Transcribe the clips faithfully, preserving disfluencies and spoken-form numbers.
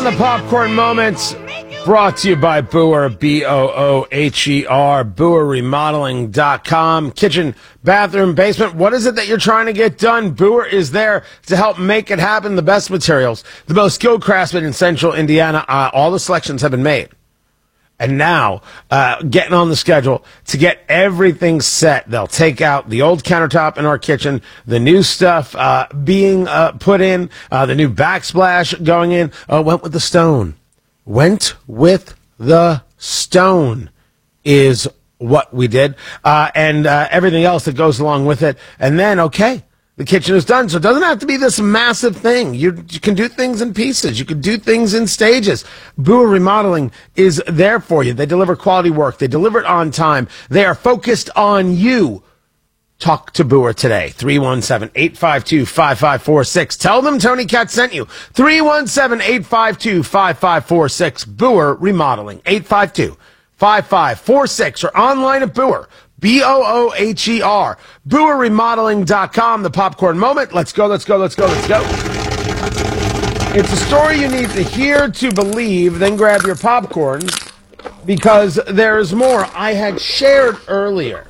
The Popcorn Moments brought to you by Booher, B O O H E R, Booher Remodeling dot com. Kitchen, bathroom, basement. What is it that you're trying to get done? Booher is there to help make it happen. The best materials, the most skilled craftsmen in central Indiana. Uh, all the selections have been made. And now, uh, getting on the schedule to get everything set. They'll take out the old countertop in our kitchen, the new stuff uh, being uh, put in, uh, the new backsplash going in. Uh, went with the stone. Went with the stone is what we did. Uh, and uh, everything else that goes along with it. And then, okay. The kitchen is done, so it doesn't have to be this massive thing. You, you can do things in pieces. You can do things in stages. Booher Remodeling is there for you. They deliver quality work. They deliver it on time. They are focused on you. Talk to Booher today. three one seven, eight five two, five five four six. Tell them Tony Katz sent you. three one seven, eight five two, five five four six. Booher Remodeling. eight five two, five five four six. Or online at Booher. B O O H E R. Booher Remodeling dot com. The Popcorn Moment. Let's go, let's go, let's go, let's go. It's a story you need to hear to believe. Then grab your popcorn because there's more. I had shared earlier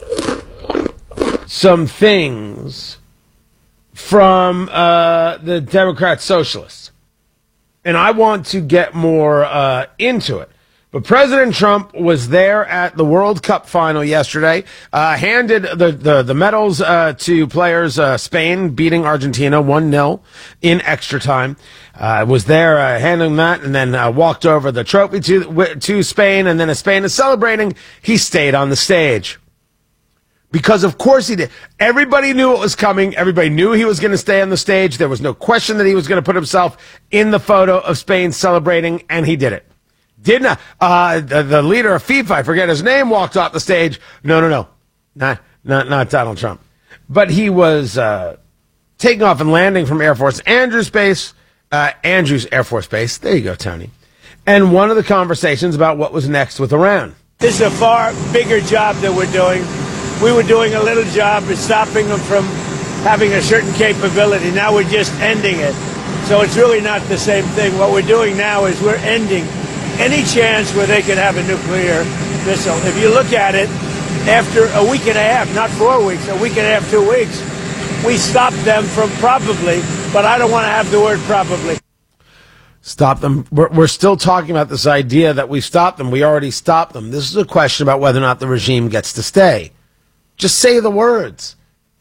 some things from uh, the Democrat Socialists. And I want to get more uh, into it. But President Trump was there at the World Cup final yesterday, uh, handed the, the, the medals uh, to players, uh, Spain beating Argentina one nil in extra time. Uh, was there uh, handing that and then uh, walked over the trophy to, to Spain. And then as Spain is celebrating, he stayed on the stage. Because of course he did. Everybody knew it was coming. Everybody knew he was going to stay on the stage. There was no question that he was going to put himself in the photo of Spain celebrating, and he did it. Did not. Uh, the, the leader of FIFA, I forget his name, walked off the stage. No, no, no. Not, not, not Donald Trump. But he was uh, taking off and landing from Air Force Andrews Base, uh, Andrews Air Force Base. There you go, Tony. And one of the conversations about what was next with Iran. This is a far bigger job that we're doing. We were doing a little job of stopping them from having a certain capability. Now we're just ending it. So it's really not the same thing. What we're doing now is we're ending any chance where they could have a nuclear missile. If you look at it, after a week and a half, not four weeks, a week and a half, two weeks, we stopped them from probably, but I don't want to have the word probably. Stop them. We're, we're still talking about this idea that we stopped them. We already stopped them. This is a question about whether or not the regime gets to stay. Just say the words.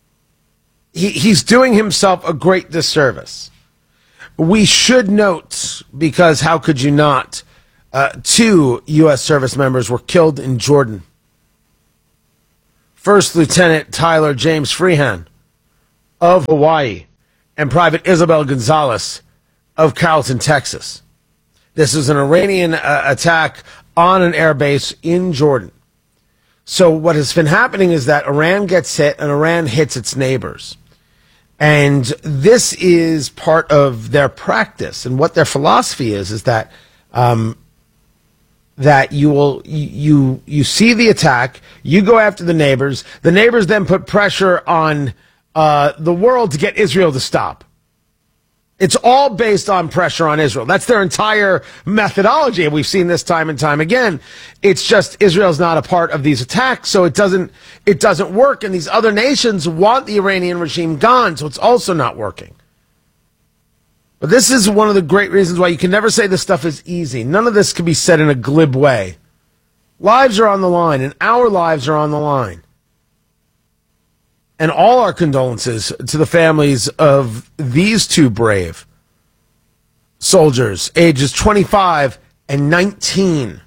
He, he's doing himself a great disservice. We should note, because how could you not, Uh, two U S service members were killed in Jordan. First Lieutenant Tyler James Freehan of Hawaii and Private Isabel Gonzalez of Carrollton, Texas. This is an Iranian uh, attack on an airbase in Jordan. So what has been happening is that Iran gets hit and Iran hits its neighbors. And this is part of their practice. And what their philosophy is, is that um, that you will you you see the attack, you go after the neighbors, the neighbors then put pressure on uh, the world to get Israel to stop. It's all based on pressure on Israel. That's their entire methodology, and we've seen this time and time again. It's just Israel's not a part of these attacks, so it doesn't it doesn't work, and these other nations want the Iranian regime gone, so it's also not working. But this is one of the great reasons why you can never say this stuff is easy. None of this can be said in a glib way. Lives are on the line, and our lives are on the line. And all our condolences to the families of these two brave soldiers, ages twenty-five and nineteen.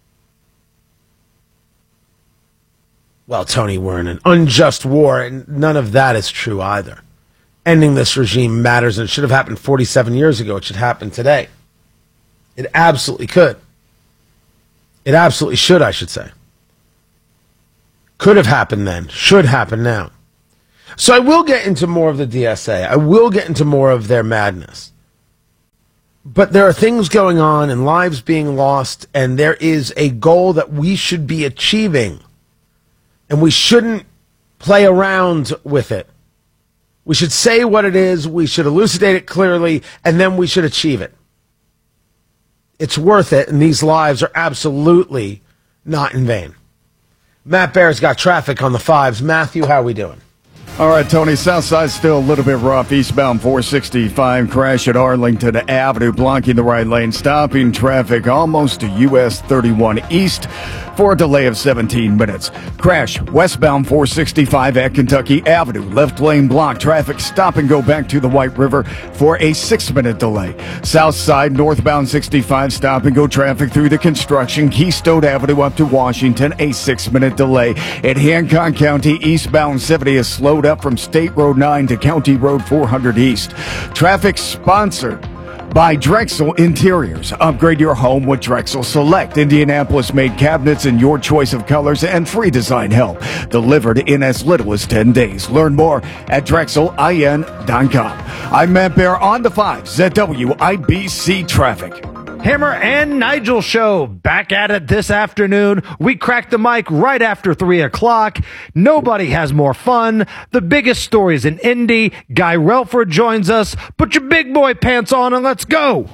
Well, Tony, we're in an unjust war, and none of that is true either. Ending this regime matters, and it should have happened forty-seven years ago. It should happen today. It absolutely could. It absolutely should, I should say. Could have happened then. Should happen now. So I will get into more of the D S A. I will get into more of their madness. But there are things going on and lives being lost, and there is a goal that we should be achieving. And we shouldn't play around with it. We should say what it is, we should elucidate it clearly, and then we should achieve it. It's worth it, and these lives are absolutely not in vain. Matt Bear's got traffic on the fives. Matthew, how are we doing? All right, Tony, Southside's still a little bit rough. Eastbound four sixty-five, crash at Arlington Avenue, blocking the right lane, stopping traffic almost to U S thirty-one East for a delay of seventeen minutes. Crash westbound four sixty-five at Kentucky Avenue, left lane block, traffic stop and go back to the White River for a six-minute delay. Southside northbound sixty-five, stop and go traffic through the construction, Keystone Avenue up to Washington, a six-minute delay. At Hancock County, eastbound seventy is slowed up from State Road nine to County Road four hundred East. Traffic sponsored by Drexel Interiors. Upgrade your home with Drexel Select. Indianapolis-made cabinets in your choice of colors and free design help. Delivered in as little as ten days. Learn more at Drexel I N dot com. I'm Matt Bear on the five, Z W I B C Traffic. Hammer and Nigel show back at it this afternoon. We cracked the mic right after three o'clock. Nobody has more fun. The biggest stories in Indy. Guy Relford joins us. Put your big boy pants on and let's go.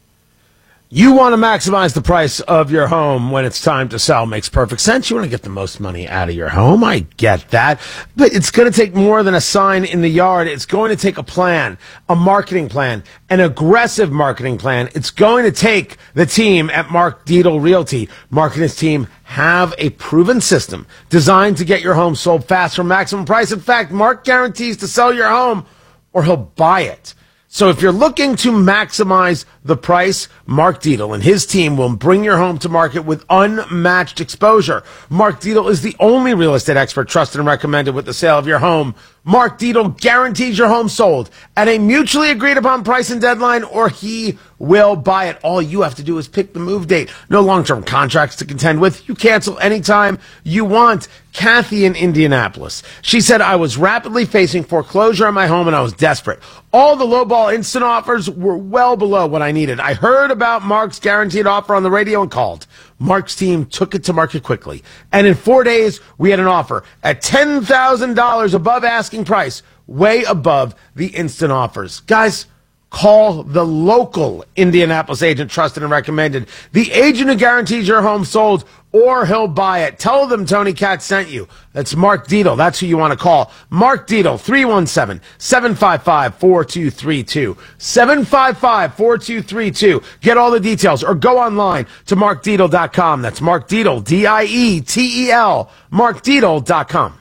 You want to maximize the price of your home when it's time to sell. Makes perfect sense. You want to get the most money out of your home. I get that. But it's going to take more than a sign in the yard. It's going to take a plan, a marketing plan, an aggressive marketing plan. It's going to take the team at Mark Dietel Realty. Mark and his team have a proven system designed to get your home sold fast for maximum price. In fact, Mark guarantees to sell your home or he'll buy it. So if you're looking to maximize the price, Mark Dietel and his team will bring your home to market with unmatched exposure. Mark Dietel is the only real estate expert trusted and recommended with the sale of your home. Mark Dietel guarantees your home sold at a mutually agreed upon price and deadline, or he will buy it. All you have to do is pick the move date. No long-term contracts to contend with. You cancel anytime you want. Kathy in Indianapolis. She said, I was rapidly facing foreclosure on my home and I was desperate. All the lowball instant offers were well below what I needed. I heard about Mark's guaranteed offer on the radio and called. Mark's team took it to market quickly. And in four days, we had an offer at ten thousand dollars above asking price, way above the instant offers. Guys, call the local Indianapolis agent trusted and recommended. The agent who guarantees your home sold or he'll buy it. Tell them Tony Katz sent you. That's Mark Dietel. That's who you want to call. Mark Dietel, three one seven, seven five five, four two three two. seven five five, four two three two. Get all the details or go online to mark dietel dot com. That's Mark Dietel, D I E T E L, mark dietel dot com.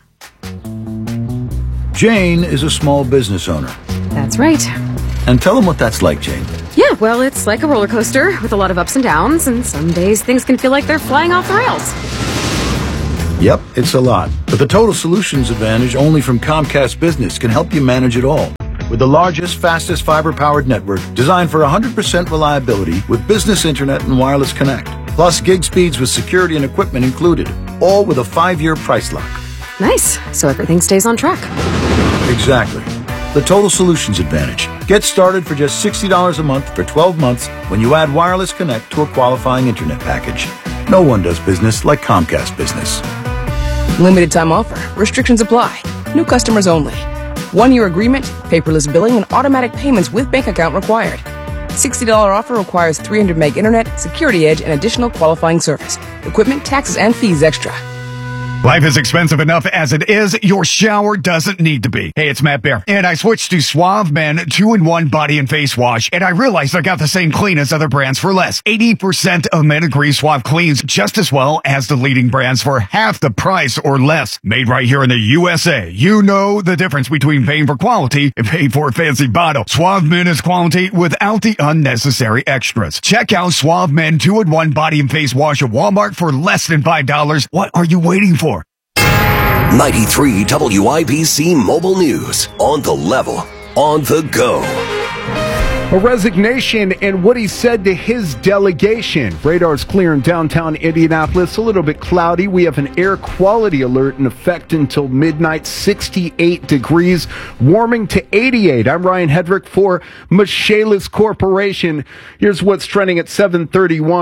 Jane is a small business owner. That's right. And tell them what that's like, Jane. Yeah, well, it's like a roller coaster with a lot of ups and downs, and some days things can feel like they're flying off the rails. Yep, it's a lot. But the Total Solutions Advantage only from Comcast Business can help you manage it all. With the largest, fastest fiber-powered network designed for one hundred percent reliability with business internet and wireless connect. Plus gig speeds with security and equipment included. All with a five-year price lock. Nice. So everything stays on track. Exactly. The Total Solutions Advantage. Get started for just sixty dollars a month for twelve months when you add wireless connect to a qualifying internet package. No one does business like Comcast Business. Limited time offer. Restrictions apply. New customers only. One-year agreement, paperless billing, and automatic payments with bank account required. sixty dollars offer requires three hundred meg internet, security edge, and additional qualifying service. Equipment, taxes, and fees extra. Life is expensive enough as it is. Your shower doesn't need to be. Hey, it's Matt Bear, and I switched to Suave Men two in one body and face wash, and I realized I got the same clean as other brands for less. eighty percent of men agree Suave cleans just as well as the leading brands for half the price or less. Made right here in the U S A. You know the difference between paying for quality and paying for a fancy bottle. Suave Men is quality without the unnecessary extras. Check out Suave Men two in one body and face wash at Walmart for less than five dollars. What are you waiting for? ninety-three W I B C Mobile News. On the level. On the go. A resignation and what he said to his delegation. Radar's clear in downtown Indianapolis. A little bit cloudy. We have an air quality alert in effect until midnight. sixty-eight degrees. Warming to eighty-eight. I'm Ryan Hedrick for Michaelis Corporation. Here's what's trending at seven thirty-one.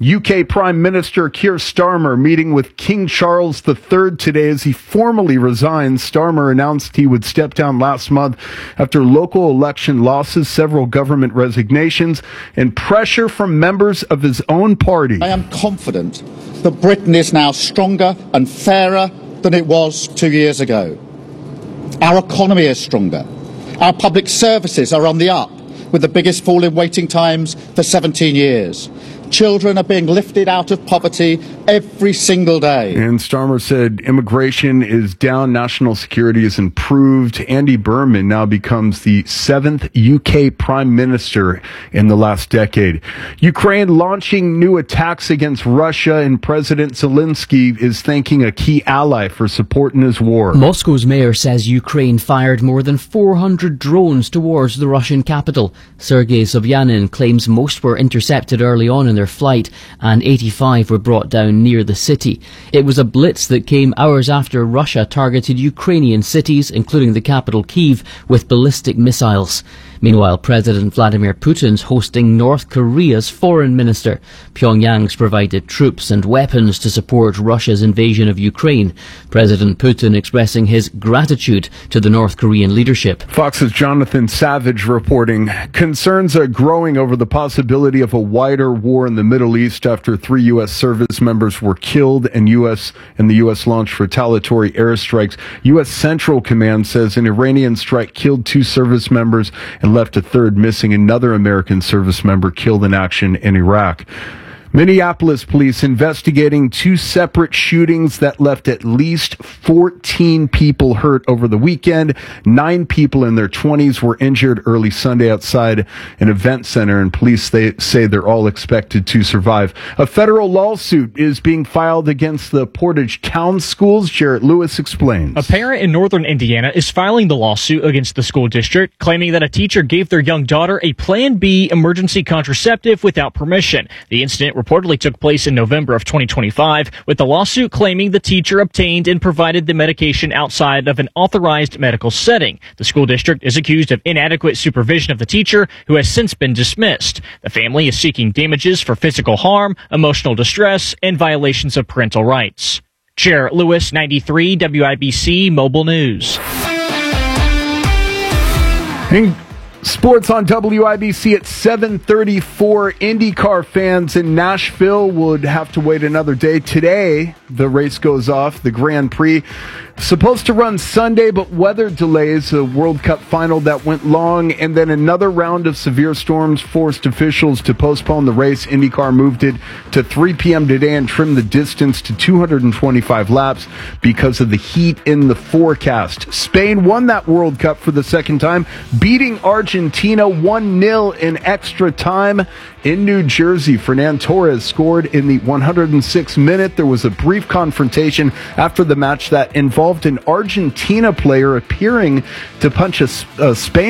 U K Prime Minister Keir Starmer meeting with King Charles the Third today as he formally resigns. Starmer announced he would step down last month after local election losses, several government resignations, and pressure from members of his own party. I am confident that Britain is now stronger and fairer than it was two years ago. Our economy is stronger. Our public services are on the up, with the biggest fall in waiting times for seventeen years. Children are being lifted out of poverty every single day. And Starmer said immigration is down, national security is improved. Andy Berman now becomes the seventh U K Prime Minister in the last decade. Ukraine launching new attacks against Russia, and President Zelensky is thanking a key ally for support in his war. Moscow's mayor says Ukraine fired more than four hundred drones towards the Russian capital. Sergei Sobyanin claims most were intercepted early on in their flight and eighty-five were brought down near the city. It was a blitz that came hours after Russia targeted Ukrainian cities, including the capital Kyiv, with ballistic missiles. Meanwhile, President Vladimir Putin's hosting North Korea's foreign minister. Pyongyang's provided troops and weapons to support Russia's invasion of Ukraine. President Putin expressing his gratitude to the North Korean leadership. Fox's Jonathan Savage reporting. Concerns are growing over the possibility of a wider war in the Middle East after three U S service members were killed and U S and the U S launched retaliatory airstrikes. U S Central Command says an Iranian strike killed two service members and left a third missing. Another American service member killed in action in Iraq. Minneapolis police investigating two separate shootings that left at least fourteen people hurt over the weekend. Nine people in their twenties were injured early Sunday outside an event center, and police they say they're all expected to survive. A federal lawsuit is being filed against the Portage Town Schools. Jarrett Lewis explains. A parent in northern Indiana is filing the lawsuit against the school district, claiming that a teacher gave their young daughter a Plan B emergency contraceptive without permission. The incident reportedly took place in November of twenty twenty-five, with the lawsuit claiming the teacher obtained and provided the medication outside of an authorized medical setting. The school district is accused of inadequate supervision of the teacher, who has since been dismissed. The family is seeking damages for physical harm, emotional distress, and violations of parental rights. Jarrett Lewis, ninety-three W I B C Mobile News. In sports on W I B C at seven thirty-four. IndyCar fans in Nashville would have to wait another day. Today, the race goes off, the Grand Prix. Supposed to run Sunday, but weather delays a World Cup final that went long, and then another round of severe storms forced officials to postpone the race. IndyCar moved it to three p.m. today and trimmed the distance to two hundred twenty-five laps because of the heat in the forecast. Spain won that World Cup for the second time, beating Argentina one nil in extra time. In New Jersey, Fernand Torres scored in the one hundred sixth minute. There was a brief confrontation after the match that involved an Argentina player appearing to punch a, a Spain